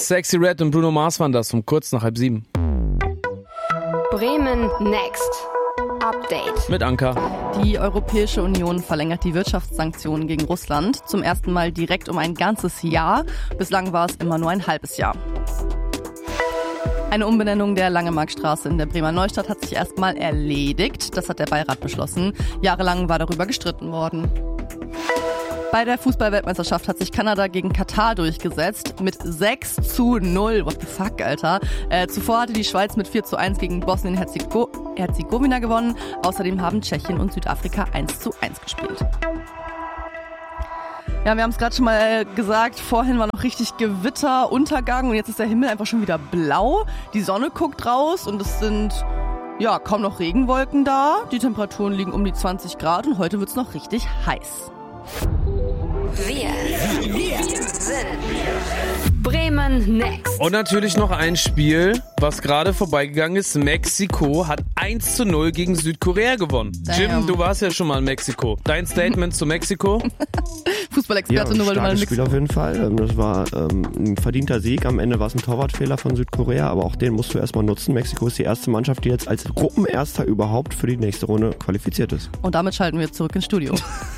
Sexy Red und Bruno Mars waren das um kurz nach 6:30. Bremen Next Update. Mit Anka. Die Europäische Union verlängert die Wirtschaftssanktionen gegen Russland zum ersten Mal direkt um ein ganzes Jahr. Bislang war es immer nur ein halbes Jahr. Eine Umbenennung der Langemarkstraße in der Bremer Neustadt hat sich erstmal erledigt. Das hat der Beirat beschlossen. Jahrelang war darüber gestritten worden. Bei der Fußball-Weltmeisterschaft hat sich Kanada gegen Katar durchgesetzt mit 6:0. What the fuck, Alter. Zuvor hatte die Schweiz mit 4:1 gegen Bosnien-Herzegowina gewonnen. Außerdem haben Tschechien und Südafrika 1:1 gespielt. Ja, wir haben es gerade schon mal gesagt, vorhin war noch richtig Gewitter, Untergang und jetzt ist der Himmel einfach schon wieder blau. Die Sonne guckt raus und es sind kaum noch Regenwolken da. Die Temperaturen liegen um die 20 Grad und heute wird es noch richtig heiß. Wir sind Bremen Next. Und natürlich noch ein Spiel, was gerade vorbeigegangen ist. Mexiko hat 1:0 gegen Südkorea gewonnen. Damn. Jim, du warst ja schon mal in Mexiko. Dein Statement zu Mexiko? Fußballexperte, nur weil du mal in Spiel auf jeden Fall. Das war ein verdienter Sieg. Am Ende war es ein Torwartfehler von Südkorea, aber auch den musst du erstmal nutzen. Mexiko ist die erste Mannschaft, die jetzt als Gruppenerster überhaupt für die nächste Runde qualifiziert ist. Und damit schalten wir zurück ins Studio.